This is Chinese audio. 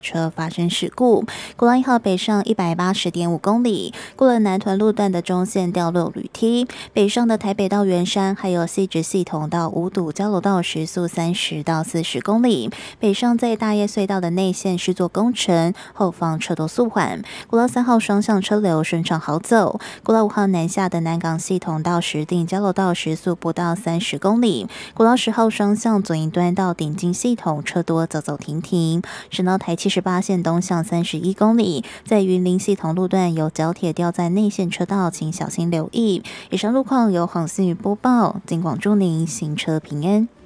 车发生事故，国道1号北上180.5公里，过了南屯路段的中线掉落铝梯，北上的台北到圆山，还有汐止系统到五堵交流道时速30到40公里，北上在大叶隧道的内线施作工程，后方车多速缓。国道3号双向车流顺畅好走，国道5号南下的南港系统到石碇交流道时速不到30公里，国道10号双向左营端到顶金系统车多走走停停，省道台78线东向31公里，在云林系统路段有角铁掉在内线车道，请小心留意。以上路况由黄思雨播报，金广祝您行车平安。